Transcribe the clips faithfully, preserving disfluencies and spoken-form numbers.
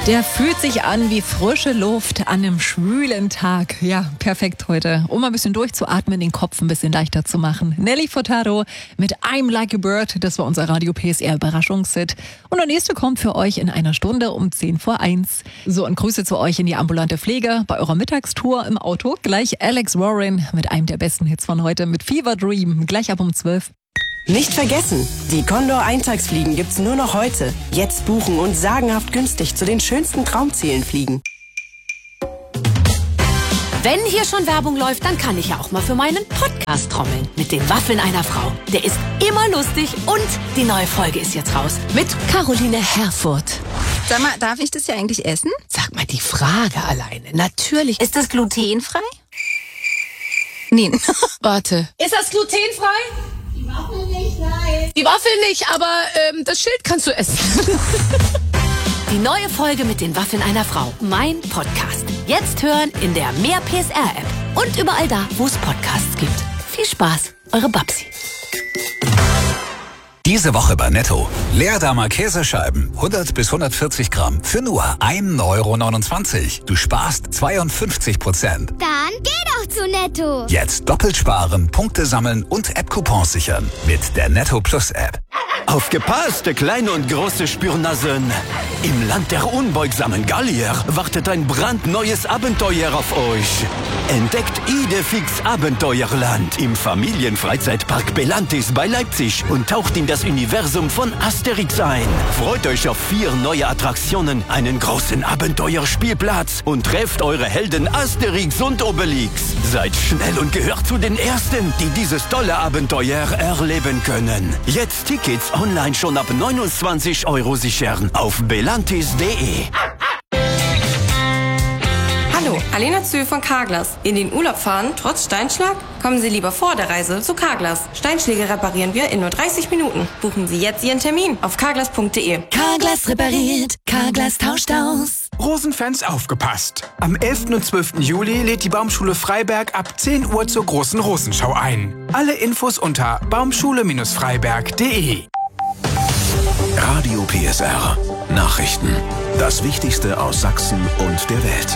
Der fühlt sich an wie frische Luft an einem schwülen Tag. Ja, perfekt heute. Um mal ein bisschen durchzuatmen, den Kopf ein bisschen leichter zu machen. Nelly Furtado mit I'm Like a Bird. Das war unser Radio P S R Überraschungshit. Und der nächste kommt für euch in einer Stunde um zehn vor eins. So, und Grüße zu euch in die ambulante Pflege bei eurer Mittagstour im Auto. Gleich Alex Warren mit einem der besten Hits von heute mit Fever Dream. Gleich ab um zwölf. Nicht vergessen, die Condor-Eintagsfliegen gibt's nur noch heute. Jetzt buchen und sagenhaft günstig zu den schönsten Traumzielen fliegen. Wenn hier schon Werbung läuft, dann kann ich ja auch mal für meinen Podcast trommeln. Mit den Waffeln einer Frau. Der ist immer lustig und die neue Folge ist jetzt raus. Mit Caroline Herfurth. Sag mal, darf ich das ja eigentlich essen? Sag mal, die Frage alleine. Natürlich. Ist das glutenfrei? Nee. Warte. Ist das glutenfrei? Die Waffel nicht, nein. Die Waffel nicht, aber ähm, das Schild kannst du essen. Die neue Folge mit den Waffeln einer Frau. Mein Podcast. Jetzt hören in der Mehr P S R App. Und überall da, wo es Podcasts gibt. Viel Spaß, eure Babsi. Diese Woche bei Netto. Leerdamer Käsescheiben, hundert bis hundertvierzig Gramm, für nur ein Euro neunundzwanzig. Du sparst zweiundfünfzig Prozent. Dann geh doch zu Netto. Jetzt doppelt sparen, Punkte sammeln und App-Coupons sichern. Mit der Netto Plus App. Aufgepasst, kleine und große Spürnasen. Im Land der unbeugsamen Gallier wartet ein brandneues Abenteuer auf euch. Entdeckt Idefix Abenteuerland im Familienfreizeitpark Belantis bei Leipzig und taucht in das Universum von Asterix ein. Freut euch auf vier neue Attraktionen, einen großen Abenteuerspielplatz und trefft eure Helden Asterix und Obelix. Seid schnell und gehört zu den Ersten, die dieses tolle Abenteuer erleben können. Jetzt Tickets online schon ab neunundzwanzig Euro sichern auf belantis punkt de. Hallo, Alena Zö von Carglass. In den Urlaub fahren, trotz Steinschlag? Kommen Sie lieber vor der Reise zu Carglass. Steinschläge reparieren wir in nur dreißig Minuten. Buchen Sie jetzt Ihren Termin auf carglass punkt de. Carglass repariert, Carglass tauscht aus. Rosenfans aufgepasst! Am elften und zwölften Juli lädt die Baumschule Freiberg ab zehn Uhr zur großen Rosenschau ein. Alle Infos unter baumschule Freiberg punkt de. Radio P S R. Nachrichten. Das Wichtigste aus Sachsen und der Welt.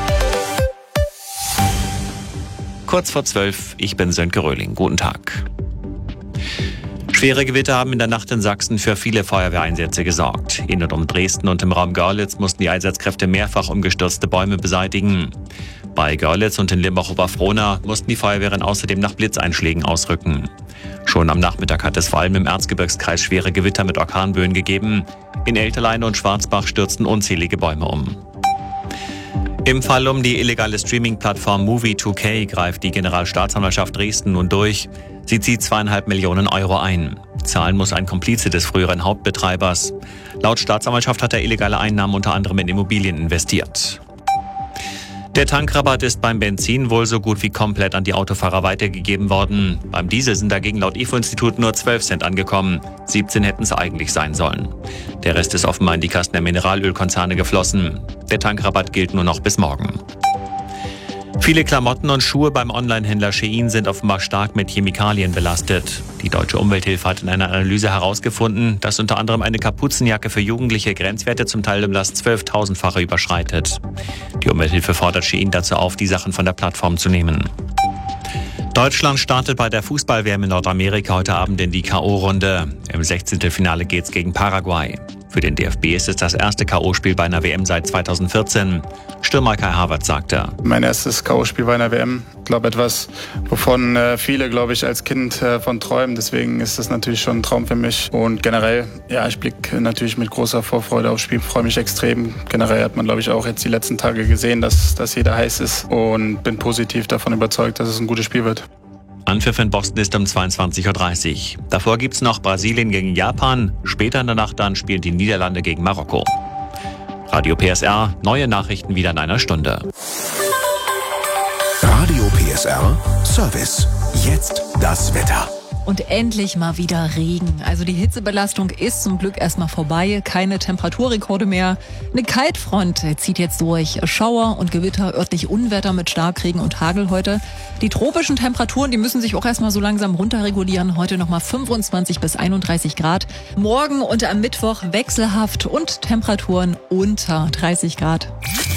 Kurz vor zwölf, ich bin Sönke Röhling. Guten Tag. Schwere Gewitter haben in der Nacht in Sachsen für viele Feuerwehreinsätze gesorgt. In und um Dresden und im Raum Görlitz mussten die Einsatzkräfte mehrfach umgestürzte Bäume beseitigen. Bei Görlitz und in Limbach-Oberfrohna mussten die Feuerwehren außerdem nach Blitzeinschlägen ausrücken. Schon am Nachmittag hat es vor allem im Erzgebirgskreis schwere Gewitter mit Orkanböen gegeben. In Elterlein und Schwarzbach stürzten unzählige Bäume um. Im Fall um die illegale Streaming-Plattform Movie zwei K greift die Generalstaatsanwaltschaft Dresden nun durch. Sie zieht zweieinhalb Millionen Euro ein. Zahlen muss ein Komplize des früheren Hauptbetreibers. Laut Staatsanwaltschaft hat er illegale Einnahmen unter anderem in Immobilien investiert. Der Tankrabatt ist beim Benzin wohl so gut wie komplett an die Autofahrer weitergegeben worden. Beim Diesel sind dagegen laut I F O-Institut nur zwölf Cent angekommen. siebzehn hätten es eigentlich sein sollen. Der Rest ist offenbar in die Kassen der Mineralölkonzerne geflossen. Der Tankrabatt gilt nur noch bis morgen. Viele Klamotten und Schuhe beim Onlinehändler Shein sind offenbar stark mit Chemikalien belastet. Die Deutsche Umwelthilfe hat in einer Analyse herausgefunden, dass unter anderem eine Kapuzenjacke für Jugendliche Grenzwerte zum Teil um das zwölftausendfache überschreitet. Die Umwelthilfe fordert Shein dazu auf, die Sachen von der Plattform zu nehmen. Deutschland startet bei der Fußball-W M in Nordamerika heute Abend in die K O-Runde. Im Sechzehntelfinale geht's gegen Paraguay. Für den D F B ist es das erste K O-Spiel bei einer W M seit zweitausendvierzehn. Stürmer Kai Havertz sagte: Mein erstes K O-Spiel bei einer W M. Ich glaube, etwas, wovon äh, viele, glaube ich, als Kind äh, von träumen. Deswegen ist das natürlich schon ein Traum für mich. Und generell, ja, ich blicke natürlich mit großer Vorfreude aufs Spiel. Freue mich extrem. Generell hat man, glaube ich, auch jetzt die letzten Tage gesehen, dass, dass jeder heiß ist. Und bin positiv davon überzeugt, dass es ein gutes Spiel wird. Anpfiff in Boston ist um zweiundzwanzig Uhr dreißig. Davor gibt's noch Brasilien gegen Japan. Später in der Nacht dann spielen die Niederlande gegen Marokko. Radio P S R, neue Nachrichten wieder in einer Stunde. Radio P S R, Service. Jetzt das Wetter. und endlich mal wieder Regen. Also die Hitzebelastung ist zum Glück erstmal vorbei, keine Temperaturrekorde mehr. Eine Kaltfront zieht jetzt durch. Schauer und Gewitter, örtlich Unwetter mit Starkregen und Hagel heute. Die tropischen Temperaturen, die müssen sich auch erstmal so langsam runterregulieren. Heute nochmal fünfundzwanzig bis einunddreißig Grad. Morgen und am Mittwoch wechselhaft und Temperaturen unter dreißig Grad.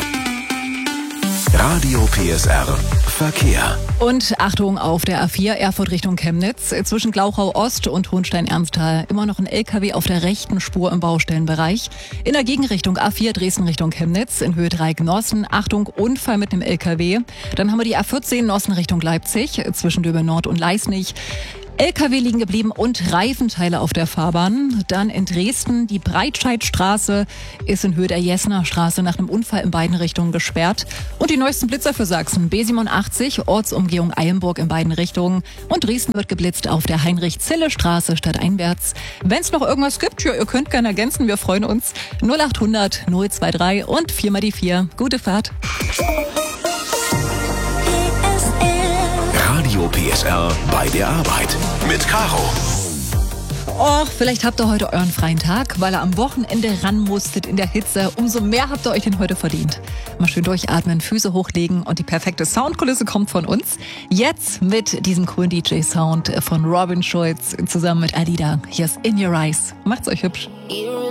Radio P S R Verkehr. Und Achtung auf der A vier Erfurt Richtung Chemnitz. Zwischen Glauchau Ost und Hohenstein-Ernsthal immer noch ein L K W auf der rechten Spur im Baustellenbereich. In der Gegenrichtung A vier Dresden Richtung Chemnitz in Höhe Dreieck-Nossen. Achtung, Unfall mit einem L K W. Dann haben wir die A vierzehn Nossen Richtung Leipzig zwischen Döbel Nord und Leisnig. L K W liegen geblieben und Reifenteile auf der Fahrbahn. Dann in Dresden die Breitscheidstraße ist in Höhe der Jessener Straße nach einem Unfall in beiden Richtungen gesperrt. Und die neuesten Blitzer für Sachsen. B siebenundachtzig, Ortsumgehung Eilenburg in beiden Richtungen. Und Dresden wird geblitzt auf der Heinrich-Zille-Straße stadteinwärts. Wenn es noch irgendwas gibt, ja, ihr könnt gerne ergänzen, wir freuen uns. null achthundert null drei und vier mal die vier. Gute Fahrt. Radio P S R bei der Arbeit mit Caro. Och, vielleicht habt ihr heute euren freien Tag, weil ihr am Wochenende ran musstet in der Hitze. Umso mehr habt ihr euch den heute verdient. Mal schön durchatmen, Füße hochlegen und die perfekte Soundkulisse kommt von uns. Jetzt mit diesem coolen D J-Sound von Robin Schulz zusammen mit Alida. Hier ist In Your Eyes. Macht's euch hübsch.